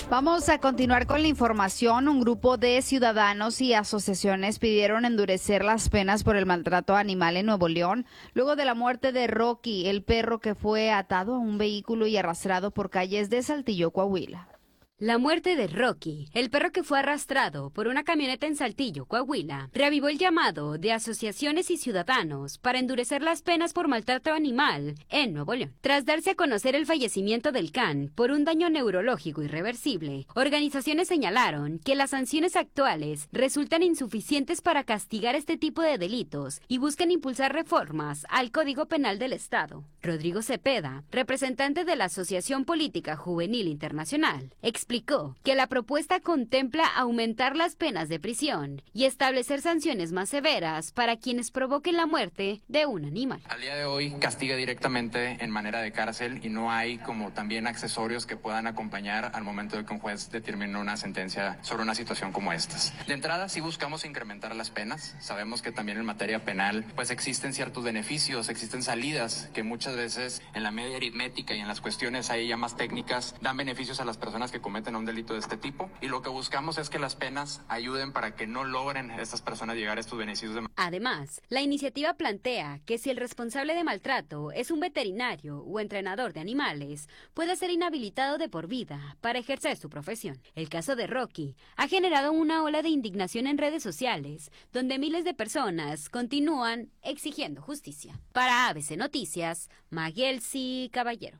Vamos a continuar con la información. Un grupo de ciudadanos y asociaciones pidieron endurecer las penas por el maltrato animal en Nuevo León, luego de la muerte de Rocky, el perro que fue atado a un vehículo y arrastrado por calles de Saltillo, Coahuila. La muerte de Rocky, el perro que fue arrastrado por una camioneta en Saltillo, Coahuila, reavivó el llamado de asociaciones y ciudadanos para endurecer las penas por maltrato animal en Nuevo León. Tras darse a conocer el fallecimiento del can por un daño neurológico irreversible, organizaciones señalaron que las sanciones actuales resultan insuficientes para castigar este tipo de delitos y buscan impulsar reformas al Código Penal del Estado. Rodrigo Cepeda, representante de la Asociación Política Juvenil Internacional, explicó que la propuesta contempla aumentar las penas de prisión y establecer sanciones más severas para quienes provoquen la muerte de un animal. Al día de hoy castiga directamente en manera de cárcel y no hay como también accesorios que puedan acompañar al momento de que un juez determine una sentencia sobre una situación como estas. De entrada sí buscamos incrementar las penas. Sabemos que también en materia penal pues existen ciertos beneficios, existen salidas que muchas veces en la media aritmética y en las cuestiones ahí ya más técnicas dan beneficios a las personas que cometen un delito de este tipo, y lo que buscamos es que las penas ayuden para que no logren estas personas llegar a estos beneficios. Además, la iniciativa plantea que si el responsable de maltrato es un veterinario o entrenador de animales, puede ser inhabilitado de por vida para ejercer su profesión. El caso de Rocky ha generado una ola de indignación en redes sociales, donde miles de personas continúan exigiendo justicia. Para ABC Noticias, Maguelsi Caballero.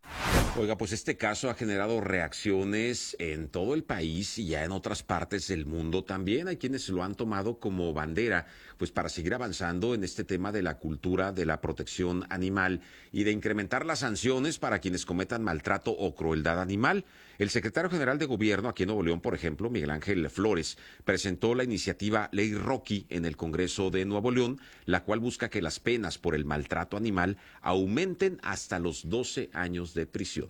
Oiga, pues este caso ha generado reacciones en todo el país y ya en otras partes del mundo también. Hay quienes lo han tomado como bandera, pues para seguir avanzando en este tema de la cultura de la protección animal y de incrementar las sanciones para quienes cometan maltrato o crueldad animal. El secretario general de Gobierno aquí en Nuevo León, por ejemplo, Miguel Ángel Flores, presentó la iniciativa Ley Rocky en el Congreso de Nuevo León, la cual busca que las penas por el maltrato animal aumenten hasta los 12 años de prisión.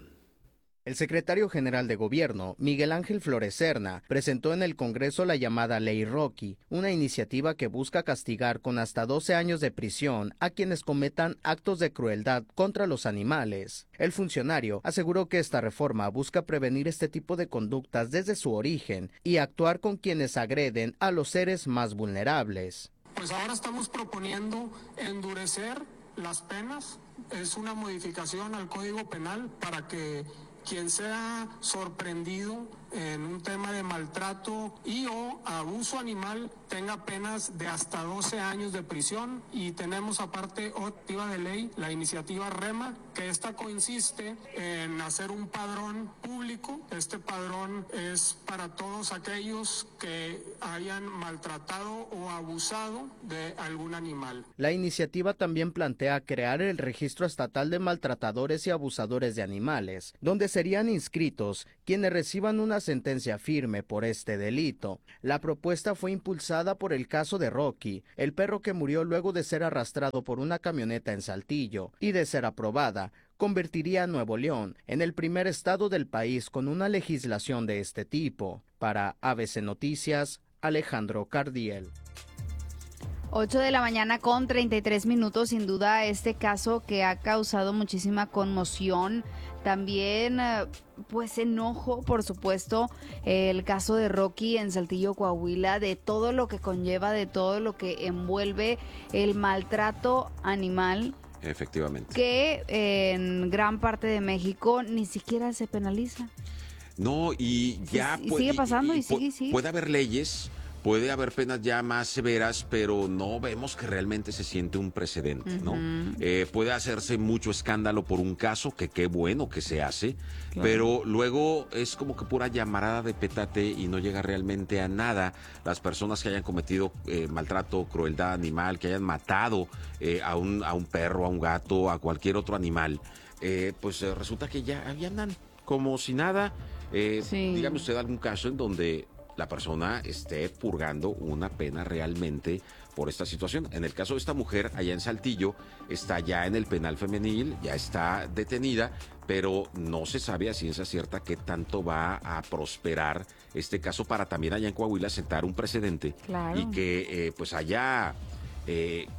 El secretario general de Gobierno, Miguel Ángel Flores Serna, presentó en el Congreso la llamada Ley Rocky, una iniciativa que busca castigar con hasta 12 años de prisión a quienes cometan actos de crueldad contra los animales. El funcionario aseguró que esta reforma busca prevenir este tipo de conductas desde su origen y actuar con quienes agreden a los seres más vulnerables. Pues ahora estamos proponiendo endurecer las penas. Es una modificación al Código Penal para que quien sea sorprendido en un tema de maltrato y o abuso animal tenga penas de hasta 12 años de prisión, y tenemos aparte otra de ley, la iniciativa REMA, que esta consiste en hacer un padrón público. Este padrón es para todos aquellos que hayan maltratado o abusado de algún animal. La iniciativa también plantea crear el Registro Estatal de Maltratadores y Abusadores de Animales, donde serían inscritos quienes reciban una sentencia firme por este delito. La propuesta fue impulsada por el caso de Rocky, el perro que murió luego de ser arrastrado por una camioneta en Saltillo, y de ser aprobada, convertiría a Nuevo León en el primer estado del país con una legislación de este tipo. Para ABC Noticias, Alejandro Cardiel. 8 de la mañana con 33 minutos, sin duda este caso que ha causado muchísima conmoción, también pues enojo, por supuesto, el caso de Rocky en Saltillo, Coahuila, de todo lo que conlleva, de todo lo que envuelve el maltrato animal. Efectivamente. Que en gran parte de México ni siquiera se penaliza. No, y ya... Y sigue pasando y sigue. Puede haber leyes, puede haber penas ya más severas, pero no vemos que realmente se siente un precedente, ¿no? Puede hacerse mucho escándalo por un caso, que qué bueno que se hace, claro, pero luego es como que pura llamarada de petate y no llega realmente a nada. Las personas que hayan cometido maltrato, crueldad animal, que hayan matado a un perro, a un gato, a cualquier otro animal, pues resulta que ya andan como si nada. Sí. Dígame usted algún caso en donde la persona esté purgando una pena realmente por esta situación. En el caso de esta mujer allá en Saltillo, está ya en el penal femenil, ya está detenida, pero no se sabe a ciencia cierta qué tanto va a prosperar este caso para también allá en Coahuila sentar un precedente. Claro. Y que pues haya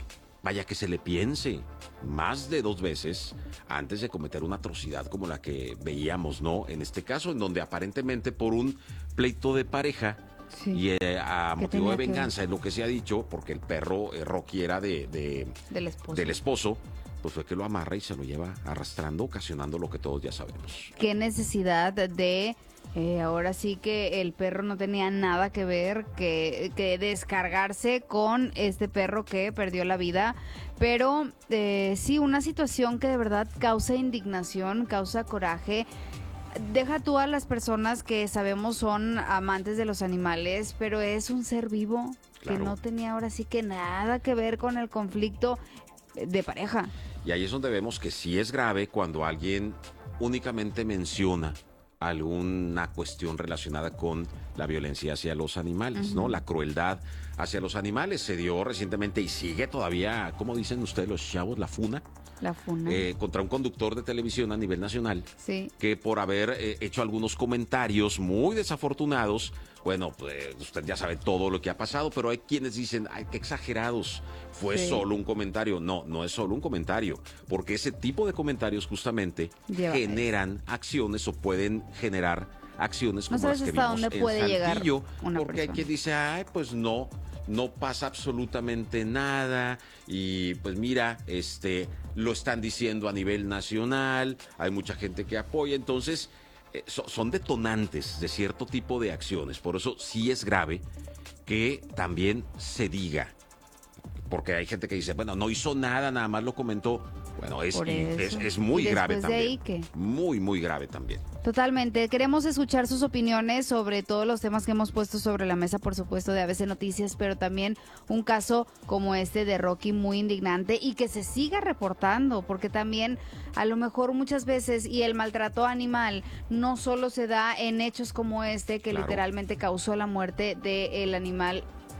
vaya que se le piense más de 2 veces antes de cometer una atrocidad como la que veíamos, ¿no? En este caso, en donde aparentemente por un pleito de pareja Sí. y a ¿Qué motivo de tenía que venganza, es lo que se ha dicho, porque el perro Rocky era Del esposo. del esposo, pues fue que lo amarra y se lo lleva arrastrando, ocasionando lo que todos ya sabemos. Qué necesidad de... ahora sí que el perro no tenía nada que ver, que descargarse con este perro que perdió la vida. Pero sí, una situación que de verdad causa indignación, causa coraje. Deja tú a las personas que sabemos son amantes de los animales, pero es un ser vivo Claro. que no tenía ahora sí que nada que ver con el conflicto de pareja. Y ahí es donde vemos que sí es grave cuando alguien únicamente menciona alguna cuestión relacionada con la violencia hacia los animales, ¿no? La crueldad hacia los animales se dio recientemente y sigue todavía, ¿cómo dicen ustedes los chavos? La funa. La funa. Contra un conductor de televisión a nivel nacional, Sí. que por haber hecho algunos comentarios muy desafortunados, bueno, pues usted ya sabe todo lo que ha pasado, pero hay quienes dicen, ay, qué exagerados, fue Sí. solo un comentario. No, no es solo un comentario, porque ese tipo de comentarios justamente Lleva generan acciones o pueden generar acciones No como las sabes que hasta vimos dónde en puede llegar Saltillo, una porque hay persona. quien dice, ay, pues no pasa absolutamente nada y pues mira, lo están diciendo a nivel nacional, hay mucha gente que apoya, entonces son detonantes de cierto tipo de acciones, por eso sí es grave que también se diga, porque hay gente que dice, bueno, no hizo nada, nada más lo comentó. Bueno, es Por eso. muy ¿Y grave después de ahí también. qué? Muy, muy grave también. Totalmente. Queremos escuchar sus opiniones sobre todos los temas que hemos puesto sobre la mesa, por supuesto, de ABC Noticias, pero también un caso como este de Rocky muy indignante y que se siga reportando, porque también a lo mejor muchas veces y el maltrato animal no solo se da en hechos como este que Claro. literalmente causó la muerte del animal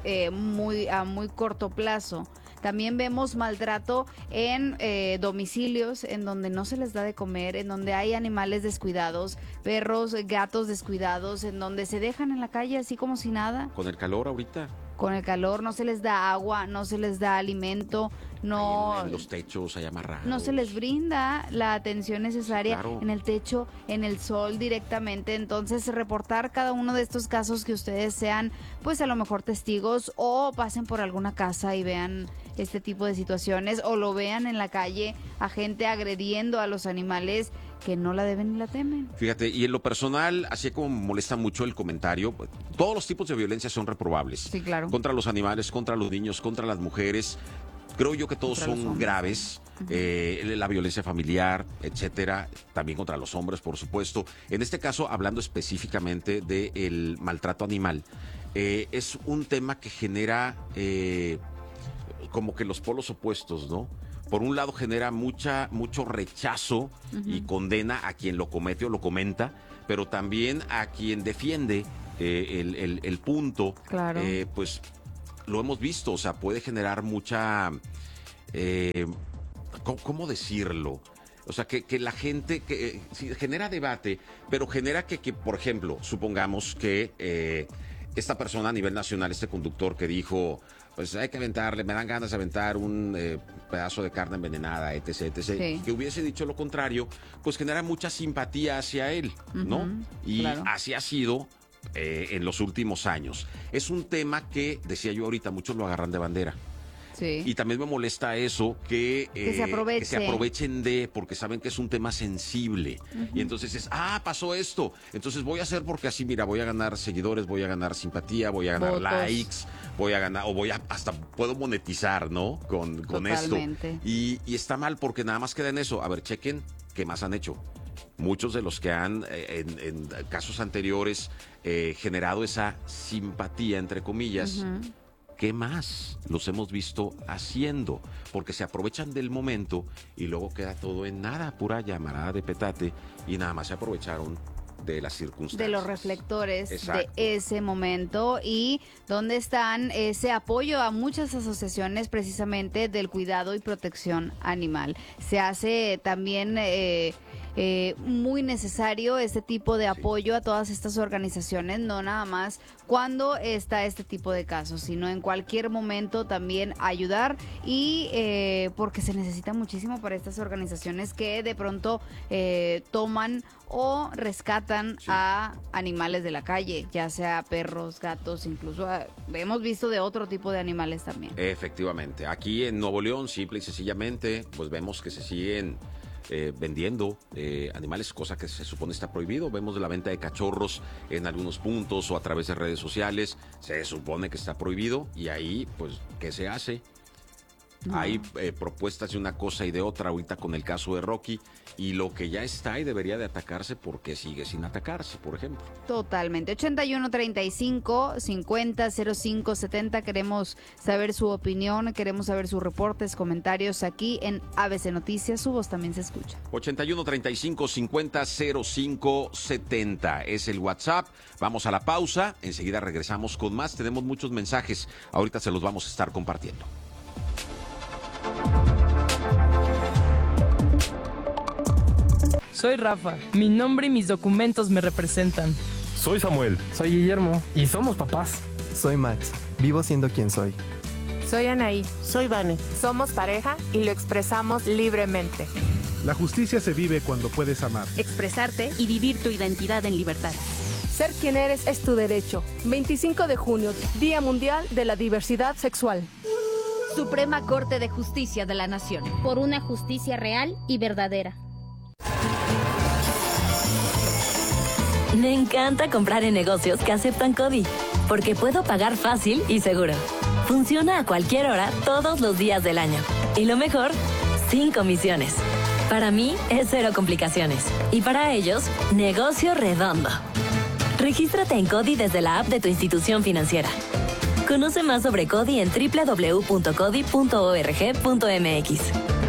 a muy corto plazo. También vemos maltrato en domicilios en donde no se les da de comer, en donde hay animales descuidados, perros, gatos descuidados, en donde se dejan en la calle así como si nada, Con el calor ahorita, con el calor, no se les da agua, no se les da alimento, no... en los techos, ahí amarrados. No se les brinda la atención necesaria Claro. en el techo, en el sol directamente. Entonces, reportar cada uno de estos casos que ustedes sean, pues a lo mejor testigos o pasen por alguna casa y vean este tipo de situaciones o lo vean en la calle a gente agrediendo a los animales que no la deben ni la temen. Fíjate, y en lo personal, así como me molesta mucho el comentario, todos los tipos de violencia son reprobables. Sí, claro. Contra los animales, contra los niños, contra las mujeres. Creo yo que todos Contra los son hombres. graves. La violencia familiar, etcétera, también contra los hombres, por supuesto. En este caso, hablando específicamente del maltrato animal, es un tema que genera como que los polos opuestos, ¿no? Por un lado genera mucho rechazo y condena a quien lo comete o lo comenta, pero también a quien defiende el punto, Claro. pues lo hemos visto, o sea, puede generar mucha, ¿cómo decirlo? O sea, que la gente, sí, genera debate, pero genera que, por ejemplo, supongamos que esta persona a nivel nacional, este conductor que dijo, pues hay que aventarle, me dan ganas de aventar un pedazo de carne envenenada, etc., etc., Sí. que hubiese dicho lo contrario, pues genera mucha simpatía hacia él, ¿no? Ujú, Y claro. así ha sido en los últimos años. Es un tema que, decía yo ahorita, muchos lo agarran de bandera. Sí. Y también me molesta eso, que se aproveche. que se aprovechen porque saben que es un tema sensible. Y entonces es, pasó esto. Entonces voy a hacer porque así, mira, voy a ganar seguidores, voy a ganar simpatía, voy a ganar Votos. likes, voy a ganar, hasta puedo monetizar, ¿no? Con esto. Totalmente. Y está mal porque nada más queda en eso. A ver, chequen qué más han hecho. Muchos de los que han, en casos anteriores, generado esa simpatía, entre comillas, ¿qué más los hemos visto haciendo? Porque se aprovechan del momento y luego queda todo en nada, pura llamarada de petate, y nada más se aprovecharon de las circunstancias. De los reflectores Exacto. de ese momento y dónde están ese apoyo a muchas asociaciones precisamente del cuidado y protección animal. Se hace también muy necesario este tipo de apoyo a todas estas organizaciones, no nada más cuando está este tipo de casos, sino en cualquier momento también ayudar y porque se necesita muchísimo para estas organizaciones que de pronto toman o rescatan a animales de la calle, ya sea perros, gatos, incluso hemos visto de otro tipo de animales también. Efectivamente, aquí en Nuevo León, simple y sencillamente, pues vemos que se siguen vendiendo animales, cosa que se supone está prohibido. Vemos la venta de cachorros en algunos puntos o a través de redes sociales, se supone que está prohibido y ahí, pues, ¿qué se hace? No. Hay propuestas de una cosa y de otra ahorita con el caso de Rocky y lo que ya está y debería de atacarse porque sigue sin atacarse, por ejemplo. Totalmente. 81 35 50 05 70. Queremos saber su opinión, queremos saber sus reportes, comentarios aquí en ABC Noticias. Su voz también se escucha. 81 35 50 05 70 es el WhatsApp. Vamos a la pausa. Enseguida regresamos con más. Tenemos muchos mensajes. Ahorita se los vamos a estar compartiendo. Soy Rafa, mi nombre y mis documentos me representan. Soy Samuel. Soy Guillermo. Y somos papás. Soy Max, vivo siendo quien soy. Soy Anaí. Soy Vane. Somos pareja y lo expresamos libremente. La justicia se vive cuando puedes amar, expresarte y vivir tu identidad en libertad. Ser quien eres es tu derecho. 25 de junio, Día Mundial de la Diversidad Sexual. Suprema Corte de Justicia de la Nación. Por una justicia real y verdadera. Me encanta comprar en negocios que aceptan CODI, porque puedo pagar fácil y seguro. Funciona a cualquier hora, todos los días del año. Y lo mejor, sin comisiones. Para mí es cero complicaciones. Y para ellos, negocio redondo. Regístrate en CODI desde la app de tu institución financiera. Conoce más sobre CODI en www.codi.org.mx.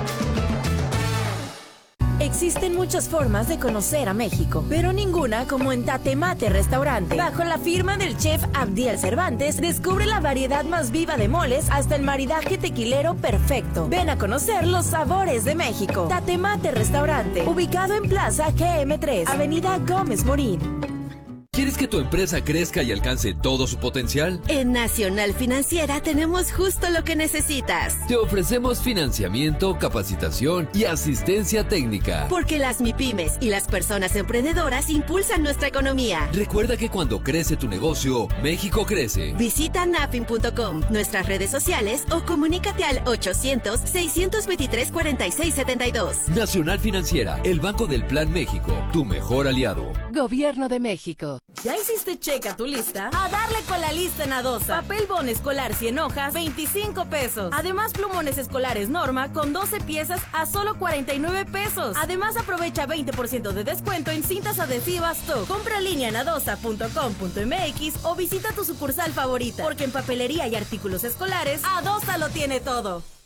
Existen muchas formas de conocer a México, pero ninguna como en Tatemate Restaurante. Bajo la firma del chef Abdiel Cervantes, descubre la variedad más viva de moles hasta el maridaje tequilero perfecto. Ven a conocer los sabores de México. Tatemate Restaurante, ubicado en Plaza GM3, Avenida Gómez Morín. ¿Quieres que tu empresa crezca y alcance todo su potencial? En Nacional Financiera tenemos justo lo que necesitas. Te ofrecemos financiamiento, capacitación y asistencia técnica. Porque las MIPYMES y las personas emprendedoras impulsan nuestra economía. Recuerda que cuando crece tu negocio, México crece. Visita nafin.com, nuestras redes sociales o comunícate al 800-623-4672. Nacional Financiera, el Banco del Plan México, tu mejor aliado. Gobierno de México. ¿Ya hiciste check a tu lista? A darle con la lista en Adosa. Papel bond escolar 100 hojas, 25 pesos. Además, plumones escolares Norma con 12 piezas a solo 49 pesos. Además, aprovecha 20% de descuento en cintas adhesivas TOC. Compra en línea en adosa.com.mx o visita tu sucursal favorita. Porque en papelería y artículos escolares, Adosa lo tiene todo.